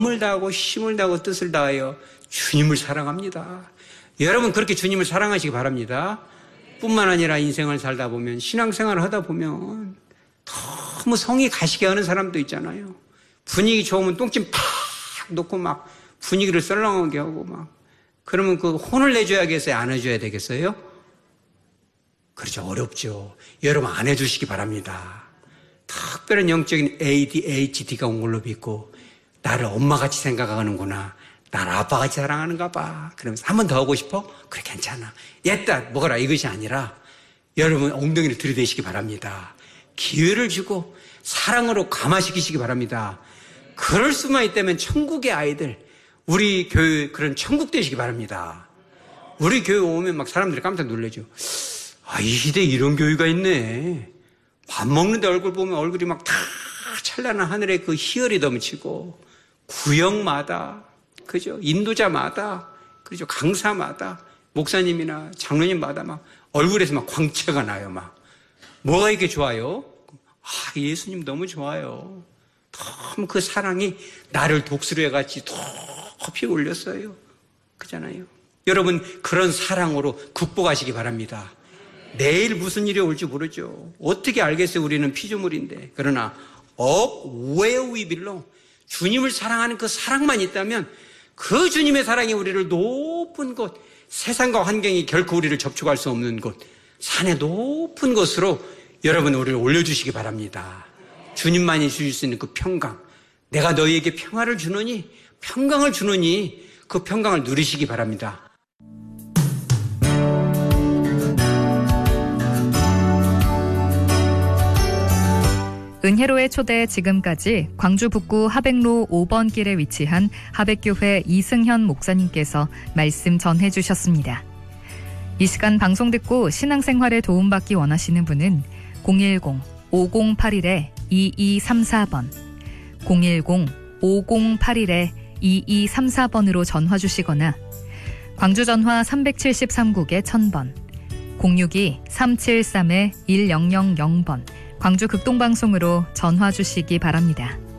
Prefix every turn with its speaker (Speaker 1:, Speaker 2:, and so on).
Speaker 1: 힘을 다하고 힘을 다하고 뜻을 다하여 주님을 사랑합니다. 여러분 그렇게 주님을 사랑하시기 바랍니다. 뿐만 아니라 인생을 살다 보면 신앙생활을 하다 보면 너무 성이 가시게 하는 사람도 있잖아요. 분위기 좋으면 똥찜 팍 놓고 막 분위기를 썰렁하게 하고 막 그러면 그 혼을 내줘야겠어요? 안 해줘야 되겠어요? 그렇죠. 어렵죠. 여러분 안 해주시기 바랍니다. 특별한 영적인 ADHD가 온 걸로 믿고 나를 엄마같이 생각하는구나. 나를 아빠같이 사랑하는가 봐. 그러면서 한 번 더 하고 싶어? 그래 괜찮아. 옛다 먹어라 이것이 아니라 여러분 엉덩이를 들이대시기 바랍니다. 기회를 주고 사랑으로 감화시키시기 바랍니다. 그럴 수만 있다면 천국의 아이들 우리 교회 그런 천국 되시기 바랍니다. 우리 교회 오면 막 사람들이 깜짝 놀라죠. 아, 이 시대에 이런 교회가 있네. 밥 먹는데 얼굴 보면 얼굴이 막 다 찬란한 하늘에 그 희열이 넘치고 구역마다 그죠? 인도자마다 그죠? 강사마다 목사님이나 장로님마다 막 얼굴에서 막 광채가 나요. 막 뭐가 이렇게 좋아요? 아, 예수님 너무 좋아요. 너무 그 사랑이 나를 독수리와 같이 높이 올렸어요. 그잖아요. 여러분 그런 사랑으로 극복하시기 바랍니다. 내일 무슨 일이 올지 모르죠. 어떻게 알겠어요? 우리는 피조물인데. 그러나 up where we belong. 주님을 사랑하는 그 사랑만 있다면 그 주님의 사랑이 우리를 높은 곳, 세상과 환경이 결코 우리를 접촉할 수 없는 곳, 산의 높은 곳으로 여러분 우리를 올려주시기 바랍니다. 주님만이 주실 수 있는 그 평강. 내가 너희에게 평화를 주노니, 평강을 주노니 그 평강을 누리시기 바랍니다.
Speaker 2: 은혜로의 초대 지금까지 광주 북구 하백로 5번 길에 위치한 하백교회 이승현 목사님께서 말씀 전해주셨습니다. 이 시간 방송 듣고 신앙생활에 도움받기 원하시는 분은 010-5081-2234번 010-5081-2234번으로 전화 주시거나 광주 전화 373국에 1000번 062-373-1000번 광주 극동방송으로 전화 주시기 바랍니다.